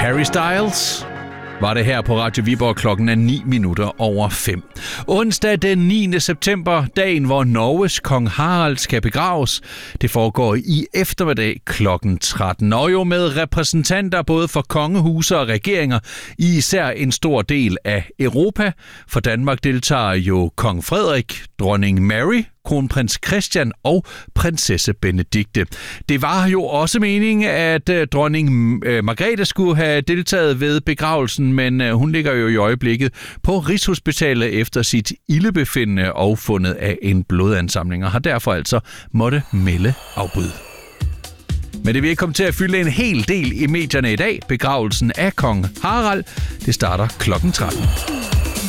Harry Styles var det her på Radio Viborg. Klokken er 5:09. Onsdag den 9. september, dagen hvor Norges kong Harald skal begraves. Det foregår i eftermiddag klokken 13. Og jo med repræsentanter både for kongehuse og regeringer i især en stor del af Europa. For Danmark deltager jo kong Frederik, dronning Mary, kronprins Christian og prinsesse Benedikte. Det var jo også meningen, at dronning Margrethe skulle have deltaget ved begravelsen, men hun ligger jo i øjeblikket på Rigshospitalet efter sit ildebefindende og fundet af en blodansamling, og har derfor altså måtte melde afbud. Men det vil ikke komme til at fylde en hel del i medierne i dag. Begravelsen af kong Harald, det starter klokken 13.